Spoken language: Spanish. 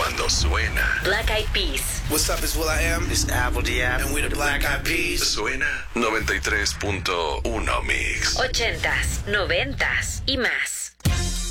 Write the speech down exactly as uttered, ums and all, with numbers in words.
cuando suena. Black Eyed Peas. What's up, it's Will I Am. It's Apple D App. And we're the Black Eyed Peas. Suena noventa y tres punto uno Mix. Ochentas, noventas y más.